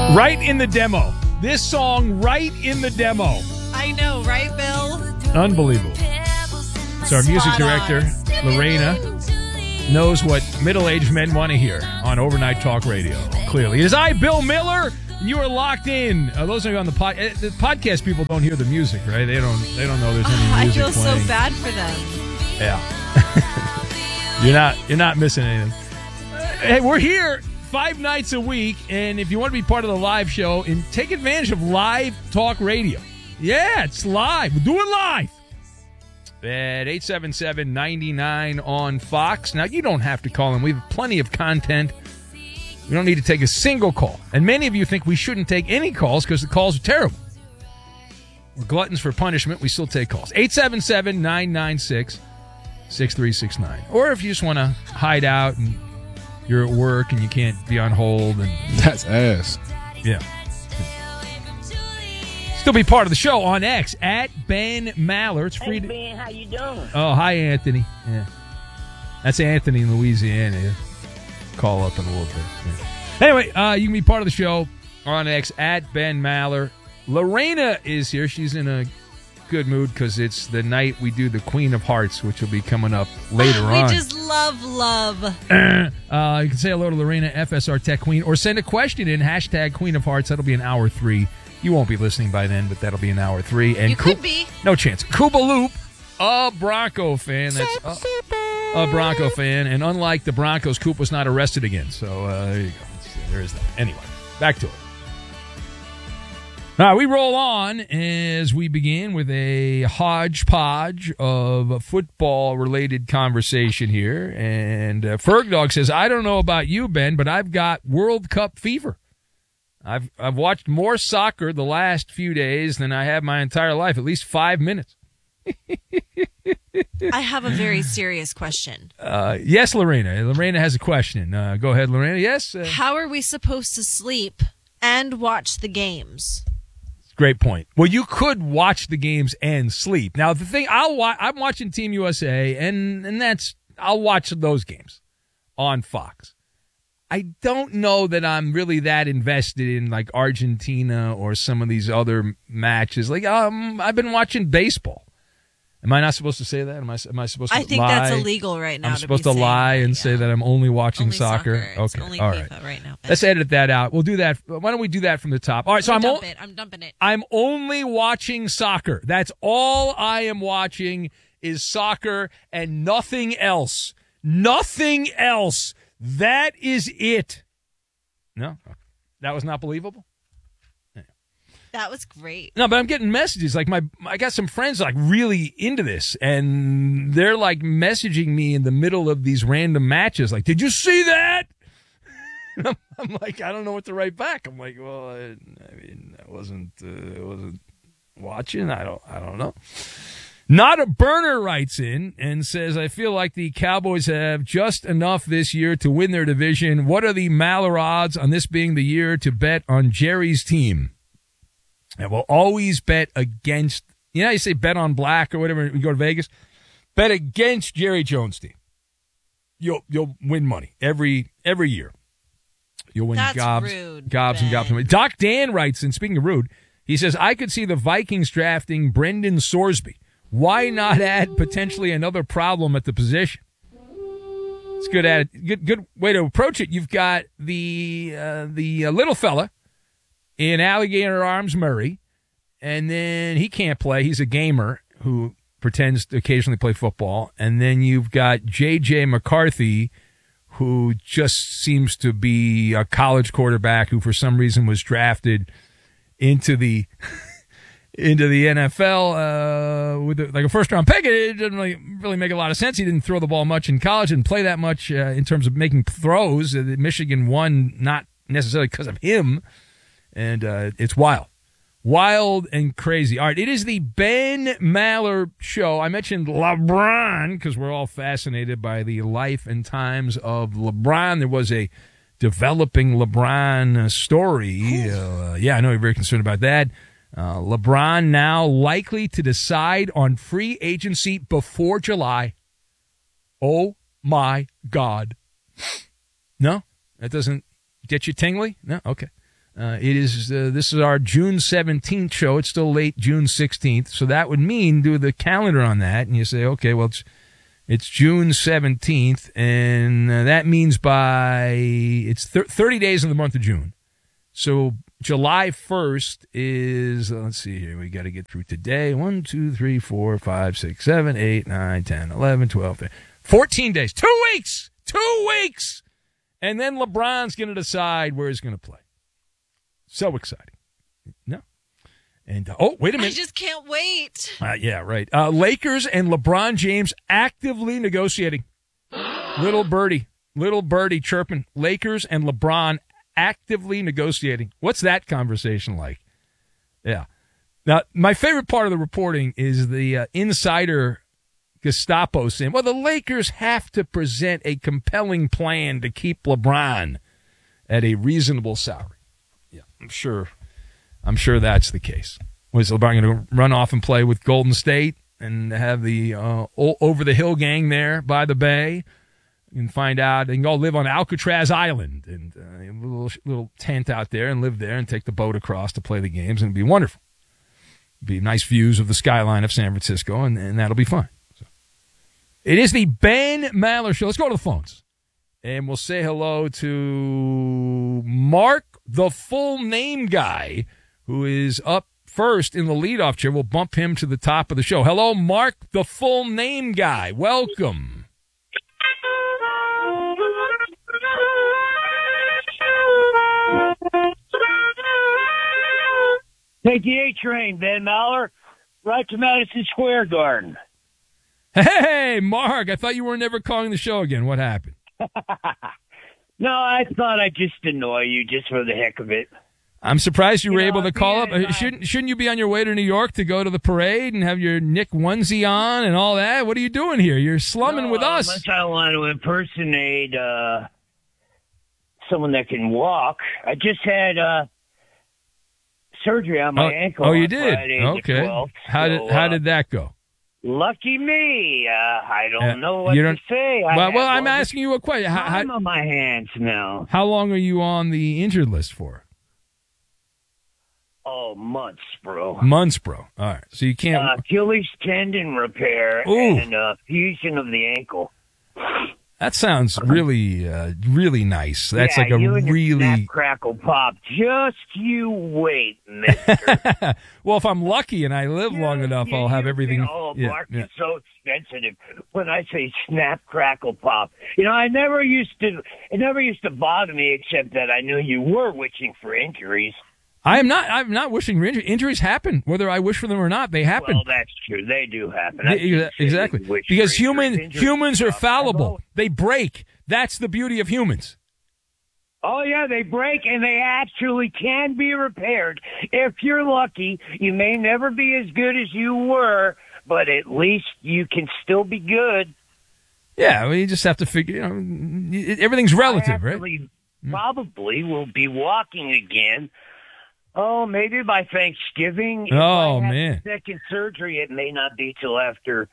Right in the demo. This song right in the demo. I know, right, Bill? Unbelievable. So our music director, Lorena, knows what middle-aged men want to hear on Overnight Talk Radio. Clearly. It is I, Bill Miller. You are locked in. Those of you on the podcast people don't hear the music, right? They don't know there's any music I feel playing. so bad for them. Yeah. You're not missing anything. Hey, we're here 5 nights a week, and if you want to be part of the live show, and take advantage of Live Talk Radio. Yeah, it's live. We'll do it live at 877-99 on Fox. Now, you don't have to call in. We have plenty of content. We don't need to take a single call. And many of you think we shouldn't take any calls because the calls are terrible. We're gluttons for punishment. We still take calls. 877-996-6369. Or if you just want to hide out and you're at work and you can't be on hold. And that's ass. Yeah. Still be part of the show on X at Ben Maller. It's free. Hey, Ben, how you doing? Oh, hi, Anthony. Yeah. That's Anthony in Louisiana. Yeah. Call up in a little bit. Yeah. Anyway, you can be part of the show on X at Ben Maller. Lorena is here. She's in a good mood because it's the night we do the Queen of Hearts, which will be coming up later on. We just love. You can say hello to Lorena, FSR Tech Queen, or send a question in, hashtag Queen of Hearts. That'll be in hour 3. You won't be listening by then, but that'll be in hour 3. And you could be. No chance. Kuba Loop, a Bronco fan. That's a Bronco fan. And unlike the Broncos, Coop was not arrested again. So there you go. There is that. Anyway, back to it. All right, we roll on as we begin with a hodgepodge of football-related conversation here. And Fergdog says, I don't know about you, Ben, but I've got World Cup fever. I've watched more soccer the last few days than I have my entire life, at least 5 minutes. I have a very serious question. Yes, Lorena. Lorena has a question. Go ahead, Lorena. Yes? How are we supposed to sleep and watch the games? Great point. Well, you could watch the games and sleep. Now, the thing, I'm watching Team USA, and I'll watch those games on Fox. I don't know that I'm really that invested in like Argentina or some of these other matches. Like, I've been watching baseball. Am I not supposed to say that? Am I supposed to lie? I think that's illegal right now. I'm supposed to lie and say that I'm only watching soccer. Okay, only all right. right now. Let's edit that out. We'll do that. Why don't we do that from the top? All right. So I'm dumping it. I'm only watching soccer. That's all I am watching is soccer and nothing else. Nothing else. That is it. No, that was not believable. That was great. No, but I'm getting messages. Like I got some friends like really into this, and they're like messaging me in the middle of these random matches. Like, did you see that? I'm like, I don't know what to write back. I'm like, well, I mean, I wasn't watching. I don't know. Not a Burner writes in and says, I feel like the Cowboys have just enough this year to win their division. What are the Maller odds on this being the year to bet on Jerry's team? And we'll always bet against, you say bet on black or whatever, you go to Vegas. Bet against Jerry Jones' team. You'll win money every year. You'll win That's gobs rude, and gobs of money. Doc Dan writes, and speaking of rude, he says, I could see the Vikings drafting Brendan Sorsby. Why not add potentially another problem at the position? It's good way to approach it. You've got the little fella in Alligator Arms Murray, and then he can't play. He's a gamer who pretends to occasionally play football. And then you've got J.J. McCarthy, who just seems to be a college quarterback who for some reason was drafted into the NFL with a first-round pick. It didn't really make a lot of sense. He didn't throw the ball much in college, didn't play that much in terms of making throws. Michigan won not necessarily because of him. And it's wild and crazy. All right, it is the Ben Maller Show. I mentioned LeBron because we're all fascinated by the life and times of LeBron. There was a developing LeBron story. Yeah, I know you're very concerned about that. LeBron now likely to decide on free agency before July. Oh, my God. No? That doesn't get you tingly? No? Okay. This is our June 17th show. It's still late June 16th. So that would mean do the calendar on that. And you say, okay, well, it's June 17th. And that means it's 30 days in the month of June. So July 1st is, let's see here. We got to get through today. 1, 2, 3, 4, 5, 6, 7, 8, 9, 10, 11, 12, 13, 14 days. 2 weeks. 2 weeks. And then LeBron's going to decide where he's going to play. So exciting. No. And, wait a minute. I just can't wait. Yeah, right. Lakers and LeBron James actively negotiating. Little birdie chirping. Lakers and LeBron actively negotiating. What's that conversation like? Yeah. Now, my favorite part of the reporting is the insider Gestapo saying, well, the Lakers have to present a compelling plan to keep LeBron at a reasonable salary. Yeah, I'm sure that's the case. Was LeBron going to run off and play with Golden State and have the over-the-hill gang there by the bay? You can find out. They can go live on Alcatraz Island and a little tent out there and live there and take the boat across to play the games, and it'd be wonderful. It'd be nice views of the skyline of San Francisco, and that'll be fun. So, it is the Ben Maller Show. Let's go to the phones, and we'll say hello to Mark, the full name guy, who is up first in the leadoff chair. We'll bump him to the top of the show. Hello, Mark, the full name guy. Welcome. Take the A train, Ben Maller, right to Madison Square Garden. Hey, Mark, I thought you were never calling the show again. What happened? No, I thought I'd just annoy you just for the heck of it. I'm surprised you were able to call up. Shouldn't you be on your way to New York to go to the parade and have your Nick onesie on and all that? What are you doing here? You're slumming with us. Unless I want to impersonate someone that can walk. I just had surgery on my ankle. Oh, you did? Friday, okay. 12th, How did that go? Lucky me. I don't know what to say. Well, I'm asking you a question. I'm on my hands now. How long are you on the injured list for? Oh, months, bro. Months, bro. All right. So you can't... Achilles tendon repair and fusion of the ankle. That sounds really, really nice. That's like a really... Snap, crackle, pop. Just you wait, mister. Well, if I'm lucky and I live long enough, I'll have everything... Mark, you're so sensitive when I say snap, crackle, pop. You know, it never used to bother me except that I knew you were wishing for injuries. I'm not wishing for injuries. Injuries happen, whether I wish for them or not. They happen. Well, that's true. They do happen. Exactly. Because humans are fallible. They break. That's the beauty of humans. Oh, yeah, they break, and they actually can be repaired. If you're lucky, you may never be as good as you were, but at least you can still be good. Yeah, well, you just have to figure, everything's relative, right? Probably will be walking again. Oh, maybe by Thanksgiving. Oh, man. Second surgery, it may not be till after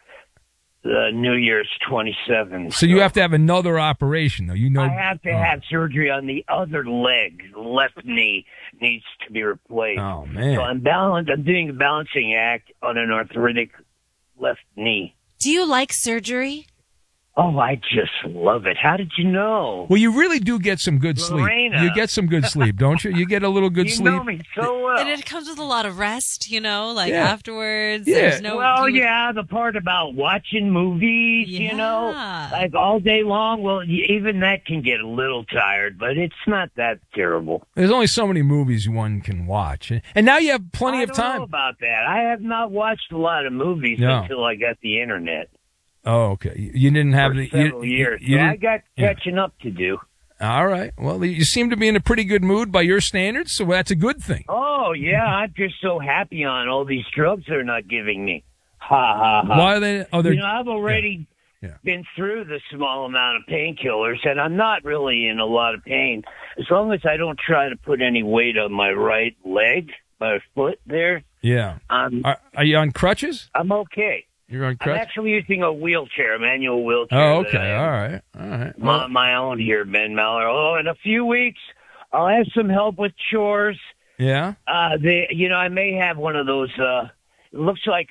New Year's 27. So you have to have another operation, though. I have to have surgery on the other leg. The left knee needs to be replaced. Oh, man. So I'm doing a balancing act on an arthritic left knee. Do you like surgery? Oh, I just love it. How did you know? Well, you really do get some good Lorena. sleep. You get some good sleep, don't you? You get a little good sleep. You know me so well. And it comes with a lot of rest, Yeah. afterwards. Yeah. There's no... the part about watching movies, like all day long. Well, even that can get a little tired, but it's not that terrible. There's only so many movies one can watch. And now you have plenty of time. I don't know about that. I have not watched a lot of movies until I got the internet. Oh, okay. You didn't have for several years. So I got catching up to do. All right. Well, you seem to be in a pretty good mood by your standards, so that's a good thing. Oh, yeah. I'm just so happy on all these drugs they're not giving me. Ha, ha, ha. Why are they? Oh, I've already been through the small amount of painkillers, and I'm not really in a lot of pain. As long as I don't try to put any weight on my right leg, my foot there. Yeah. Are you on crutches? I'm okay. You're on crutches? I'm actually using a wheelchair, a manual wheelchair. Oh, okay. All right. My own here, Ben Maller. Oh, in a few weeks, I'll have some help with chores. Yeah. I may have one of those. It looks like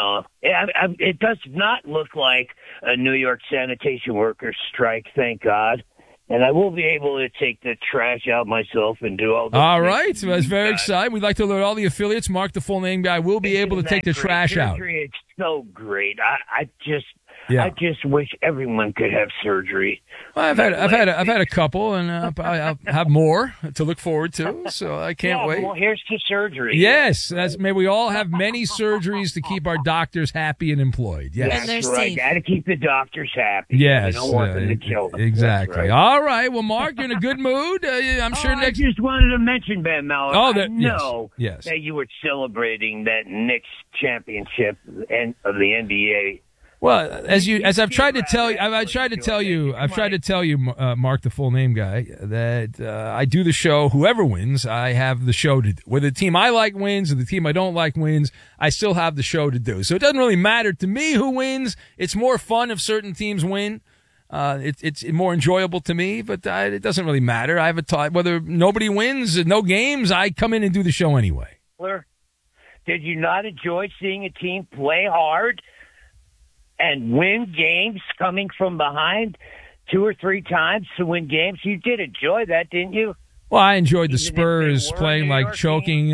it does not look like a New York sanitation workers strike, thank God. And I will be able to take the trash out myself and do all the All right. So that's very exciting. We'd like to alert all the affiliates. Mark, the full name guy, will be able to take the trash out. It's so great. I just wish everyone could have surgery. Well, I've had a couple, and I'll have more to look forward to. So I can't wait. Well, here's to surgery. Yes, may we all have many surgeries to keep our doctors happy and employed. Yes, And they're that's right. safe. Got to keep the doctors happy. yes, We don't want them to kill them. exactly. That's right. All right. Well, Mark, you're in a good mood. I'm sure next. I just wanted to mention, Ben Mallard. I know yes. that you were celebrating that Knicks championship of the NBA. Well, as I've tried to tell you, I've tried to tell you, Mark, the full name guy, that I do the show. Whoever wins, I have the show to do. Whether the team I like wins or the team I don't like wins, I still have the show to do. So it doesn't really matter to me who wins. It's more fun if certain teams win. It's more enjoyable to me, but it doesn't really matter. I have whether nobody wins, no games, I come in and do the show anyway. Did you not enjoy seeing a team play hard and win games coming from behind 2 or 3 times to win games? You did enjoy that, didn't you? Well, I enjoyed the Spurs playing like choking,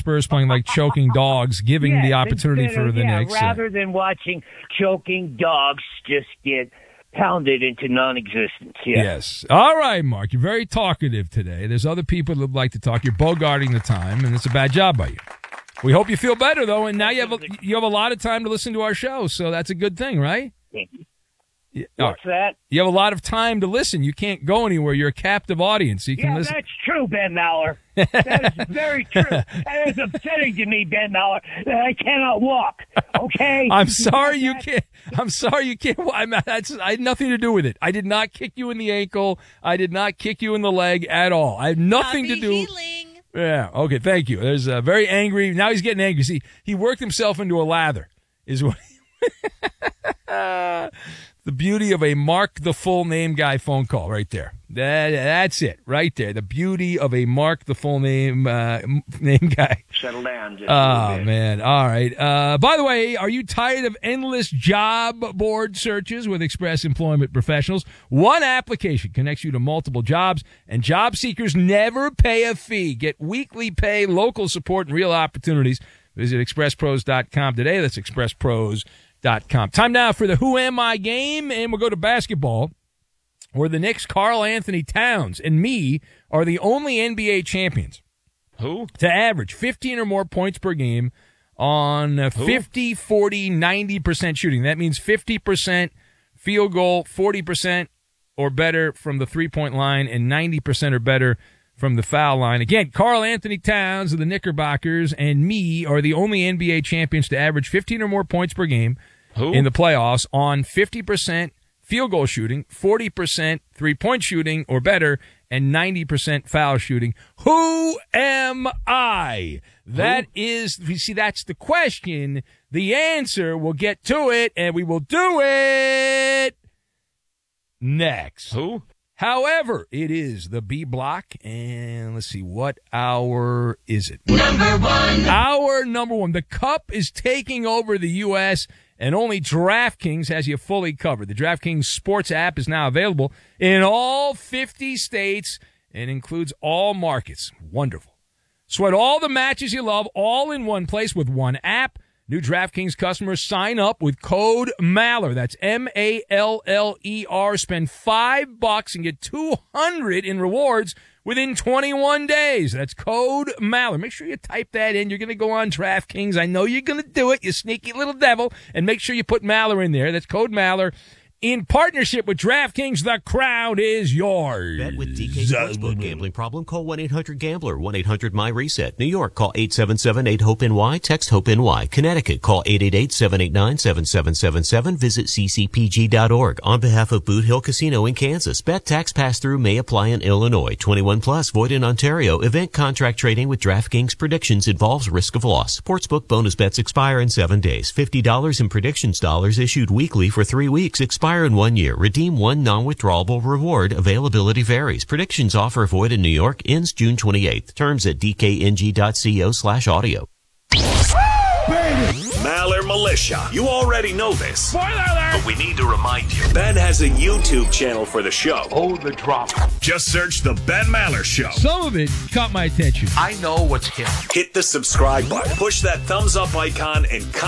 dogs, giving the opportunity for the Knicks. Rather than watching choking dogs just get pounded into non-existence. Yeah. Yes. All right, Mark, you're very talkative today. There's other people that would like to talk. You're bogarting the time, and it's a bad job by you. We hope you feel better, though, and now you have a lot of time to listen to our show, so that's a good thing, right? What's that? You have a lot of time to listen. You can't go anywhere. You're a captive audience, so you can listen. That's true, Ben Mallard. That is very true. That is upsetting to me, Ben Mallard, that I cannot walk, okay? I'm sorry you can't. I had nothing to do with it. I did not kick you in the ankle. I did not kick you in the leg at all. I have nothing to do. Healing. Yeah. Okay. Thank you. There's very angry. Now he's getting angry. See, he worked himself into a lather. Is what. The beauty of a Mark the full name guy phone call right there. That's it right there. The beauty of a Mark the full name guy. Settle down. Man. All right. By the way, are you tired of endless job board searches with Express Employment Professionals? One application connects you to multiple jobs, and job seekers never pay a fee. Get weekly pay, local support, and real opportunities. Visit expresspros.com today. That's expresspros.com. Time now for the Who Am I game, and we'll go to basketball, where the Knicks' Karl Anthony Towns and me are the only NBA champions to average 15 or more points per game on 50, 40, 90% shooting. That means 50% field goal, 40% or better from the three-point line, and 90% or better from the foul line. Again, Karl Anthony Towns of the Knickerbockers and me are the only NBA champions to average 15 or more points per game in the playoffs on 50% field goal shooting, 40% three-point shooting or better, and 90% foul shooting. Who am I? That is, you see, that's the question. The answer, we'll get to it, and we will do it next. However, it is the B block, and let's see, what hour is it? Number 1. Hour number 1. The Cup is taking over the U.S., and only DraftKings has you fully covered. The DraftKings Sports app is now available in all 50 states and includes all markets. Wonderful. Sweat all the matches you love all in one place with one app. New DraftKings customers sign up with code MALLER. That's MALLER. Spend $5 and get $200 in rewards within 21 days. That's code MALLER. Make sure you type that in. You're going to go on DraftKings. I know you're going to do it, you sneaky little devil. And make sure you put MALLER in there. That's code MALLER. In partnership with DraftKings, the crowd is yours. Bet with DK Sportsbook. Gambling problem? Call 1-800-GAMBLER. 1-800-MY-RESET. New York, call 877-8-HOPE-NY. Text HOPE-NY. Connecticut, call 888-789-7777. Visit ccpg.org. On behalf of Boot Hill Casino in Kansas, bet tax pass-through may apply in Illinois. 21 plus, void in Ontario. Event contract trading with DraftKings predictions involves risk of loss. Sportsbook bonus bets expire in 7 days. $50 in predictions dollars issued weekly for 3 weeks. Expire Expire in 1 year. Redeem one non-withdrawable reward. Availability varies. Predictions offer void in New York. Ends June 28th. Terms at dkng.co/audio. Maller Militia. You already know this. Spoiler alert! But we need to remind you. Ben has a YouTube channel for the show. Oh, the drama. Just search The Ben Maller Show. Some of it caught my attention. I know what's hip. Hit the subscribe button. Push that thumbs up icon and